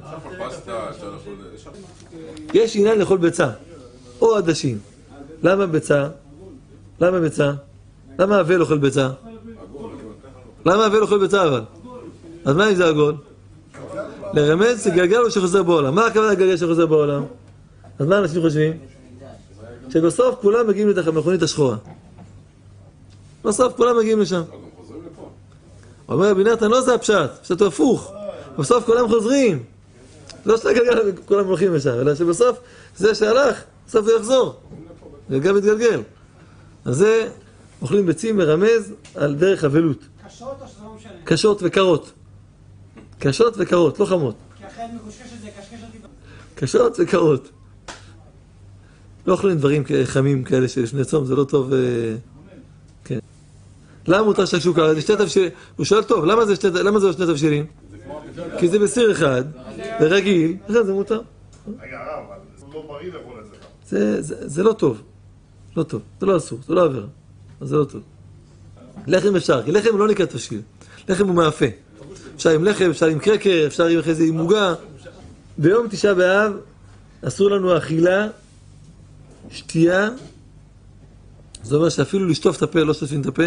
יש עניין לאכול ביצה או עדשים. למה ביצה? למה ביצה? למה אבל אוכל ביצה? למה אבל אוכל ביצה אבל? אז מה אם זה עגול? לרמז שגלגל או שחוזר בעולם. מה הכוונה לגלגל שחוזר בעולם? אז מה אנשים חושבים? שבסוף כולם מגיעים למכונית השחורה. בסוף כולם מגיעים לשם. אומר רבי נתן, לא זה הפשט, פשט הוא הפוך. בסוף כולם חוזרים. לא שהגלגל כולם הולכים לשם, אלא שבסוף זה שהלך, בסוף הוא יחזור. גלגל מתגלגל. אז זה אוכלים ביצים מרמז על דרך אבלות. קשות או שזה לא משנה? קשות וקרות. קשות וקרות, לא חמות. כי אחרי מקושקשת זה קשקש אותי. קשות וקרות. לא אוכלים דברים חמים כאלה שלפני צום, זה לא טוב. כן. למה מותר שקשוקה? זה שתי תבשילים. הוא שואל טוב, למה זה לא שני תבשילים? כי זה בסיר אחד, ורגיל, זה מותר. רגע, הרב, אבל זה לא בריא לאכול את זה. זה לא טוב. לא טוב. זה לא אסור, זה לא עבירה. אז זה לא טוב. לחם אפשר, כי לחם לא נקרא תבשיל. לחם הוא מאפה. אפשר עם לחם, אפשר עם קרקר, אפשר עם אחרי זה עם מוגה. ביום תשעה באב אסור לנו אכילה, שתייה. זאת אומרת שאפילו לשטוף את הפה, לא שטופים את הפה.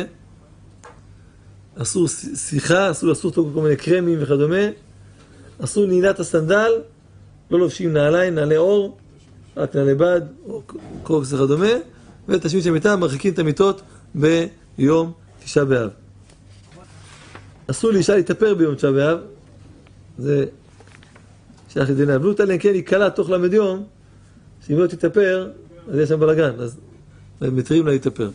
אסור שיחה, אסור כל מיני קרמים וכדומה. אסור נעילת הסנדל, לא לובשים נעליים, נעלי אור, רק נעלי בד, או קרוקס וכדומה. ותשמיד של מיטה, מרחיקים את המיטות ביום תשעה באב. אסור לאישה להתאפר ביום תשעה באב. זה שייך לדיני אבלות, אלא אם כן היא קלה תוך למד יום, שאם לא תתאפר, אז יש שם בלגן, אז מתירים לה להתאפר.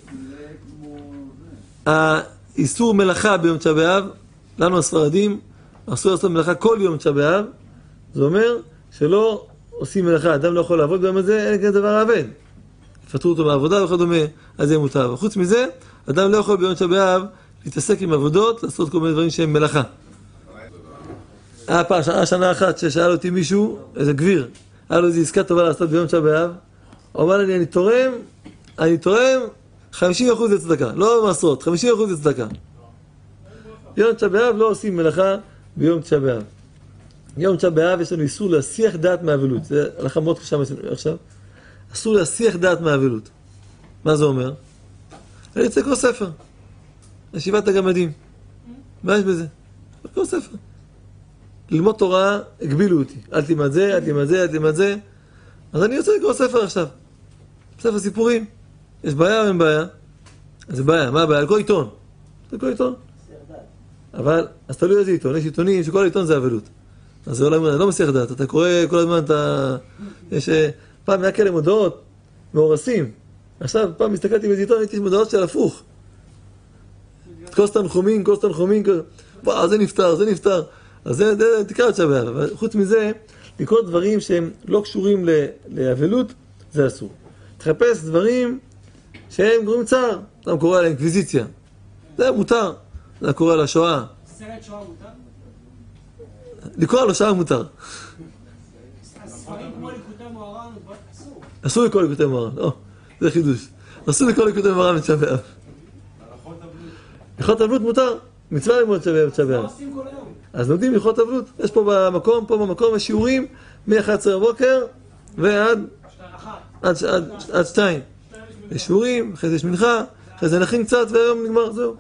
האיסור מלאכה ביום תשעה באב, לנו הספרדים, אסור לעשות מלאכה כל יום תשעה באב, זה אומר שלא עושים מלאכה, אדם לא יכול לעבוד ביום הזה, אין כזה דבר העבד. יפטרו אותו מהעבודה וכדומה, אז זה מותר. חוץ מזה, אדם לא יכול ביום תשעה באב להתעסק עם עבודות, לעשות כל מיני דברים שהם מלאכה. היה שנה אחת ששאל אותי מישהו, איזה גביר, היה לו איזו עסקה טובה לעשות ביום תשעה באב, הוא אמר לי, אני תורם 50% לצדקה, לא מעשרות, 50% לצדקה. יום תשעה באב לא עושים מלאכה ביום תשעה באב. יום תשעה באב יש לנו איסור להסיח דעת מאבלות, זה הלכה מאוד קשה עכשיו. אסור להסיח דעת מאבלות. מה זה אומר? אני רוצה לקרוא ספר. ישיבת הגמדים. מה יש בזה? לקרוא ספר. ללמוד תורה, הגבילו אותי. אל תלמד זה, אל תלמד זה, אל תלמד זה. אז אני רוצה לקרוא ספר עכשיו. ספר סיפורים. יש בעיה או אין בעיה? אז זה בעיה. מה הבעיה? לקרוא עיתון. לקרוא עיתון. אבל, אז תלוי איזה עיתון. יש עיתונים שכל עיתון זה אבלות. אז זה לא מסיח דעת. אתה קורא כל הזמן, יש... פעם היה כאלה מודעות מאורסים. עכשיו, פעם הסתכלתי באיזה עיתון, הייתי מודעות של הפוך. כוס תנחומים. וואו, זה נפטר. אז זה תקרא את שבאב. אבל חוץ מזה, לקרוא דברים שהם לא קשורים לאבלות, זה אסור. תחפש דברים שהם גורמים צער. אתה קורא על האינקוויזיציה. זה מותר. אתה קורא על השואה. סרט שואה מותר? לקרוא על השואה מותר. הספרים כמו ליקוטי מוהר"ן, אסור. אסור לקרוא ליקוטי מוהר"ן. זה חידוש. אסור לקרוא ליקוטי מוהר"ן בתשעה באב. הלכות אבלות מותר. מצווה ללמוד בתשעה באב. מה עושים כל היום? אז לומדים הלכות אבלות. יש פה במקום, יש שיעורים מ-11 בבוקר ועד 2. יש שיעורים, אחרי זה יש מנחה, אחרי זה נכין קצת והיום נגמר, זהו.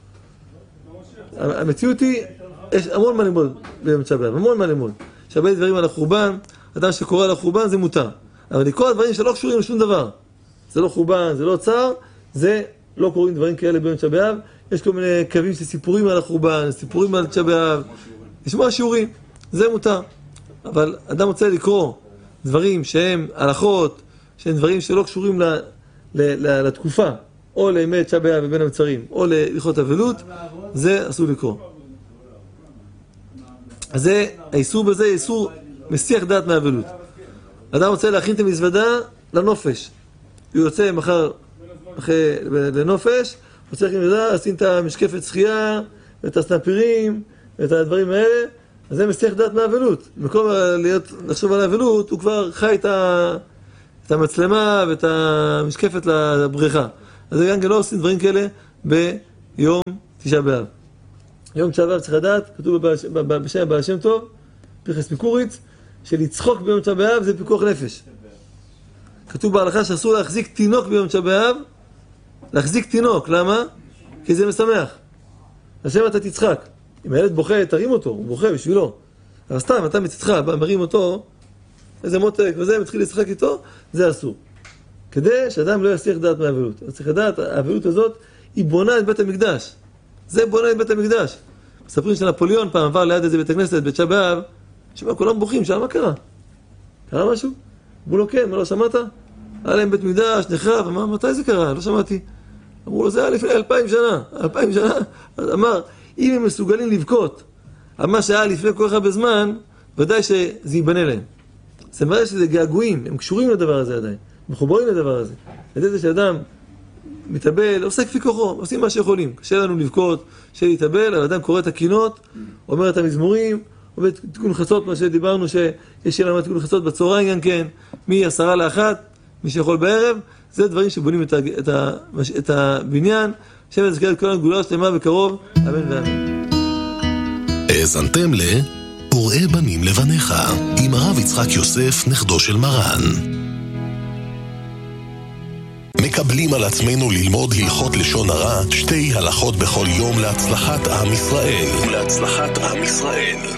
המציאות היא, יש המון מה ללמוד ביום תשעה באב, המון מה ללמוד. יש הרבה דברים על החורבן, אדם שקורא על החורבן זה מותר. אבל לקרוא דברים שלא קשורים לשום דבר. זה לא חורבן, זה לא צער, זה לא קוראים דברים כאלה ביום תשעה באב. יש כל מיני קווים של סיפורים על החורבן, סיפורים על תשעה באב. לשמוע שיעורים, זה מותר. אבל אדם רוצה לקרוא דברים שהם הלכות, שהם דברים שלא קשורים לתקופה, או לימי תשעה באב ובין המצרים, או להלכות אבלות, זה אסור לקרוא. אז זה, האיסור בזה, איסור מסיח דעת מאבלות. אדם רוצה להכין את המזוודה לנופש. הוא יוצא מחר לנופש, הוא צריך למזוודה, לשים את המשקפת שחייה, ואת הסנפירים, ואת הדברים האלה, אז זה מסיח דעת מאבלות. במקום לחשוב על האבלות, הוא כבר חי את המצלמה ואת המשקפת לבריכה. אז גם כן לא עושים דברים כאלה ביום תשעה באב. יום תשעה באב צריך לדעת, כתוב בשם בעל שם טוב, פרחס פיקורית, שלצחוק ביום תשעה באב זה פיקוח נפש. כתוב בהלכה שאסור להחזיק תינוק ביום תשעה באב, להחזיק תינוק, למה? כי זה משמח. השם אתה תצחק. אם הילד בוכה, תרים אותו, הוא בוכה בשבילו. אבל סתם, אתה מצדך, מרים אותו, איזה מותק וזה, מתחיל לשחק איתו, זה אסור. כדי שאדם לא יסיח דעת מהאבלות. אז צריך לדעת, האבלות הזאת היא בונה את בית המקדש. זה בונה את בית המקדש. מספרים שנפוליאון פעם עבר ליד איזה בית הכנסת, בית תשעה באב, שמה כולם בוכים, שאלה מה קרה? קרה משהו? אמרו לו כן, מה לא שמעת? היה להם בית מקדש, נחרב, אמר, מתי זה קרה? לא שמעתי. אמרו לו, זה היה לפני 2000 שנה. 2000 שנה. אז אמר, אם הם מסוגלים לבכות על מה שהיה לפני כל כך הרבה זמן, ודאי שזה ייבנה להם. זה מראה שזה געגועים, הם קשורים לדבר הזה עדיין, מחוברים לדבר הזה. לדעת זה שאדם מתאבל, עושה כפי כוחו, עושים מה שיכולים. קשה לנו לבכות, קשה להתאבל, אבל אדם קורא את הקינות, אומר את המזמורים, אומר תיקון חצות, מה שדיברנו שיש לנו תיקון חצות בצהריים גם כן, מ10:50, מי שיכול בערב, זה דברים שבונים את הבניין, שם יזכיר את כל הגאולה שלמה בקרוב, אמן ואמן. האזנתם וראה בנים לבניך, עם הרב יצחק יוסף, נכדו של מרן. מקבלים על עצמנו ללמוד הלכות לשון הרע, 2 הלכות בכל יום להצלחת עם ישראל.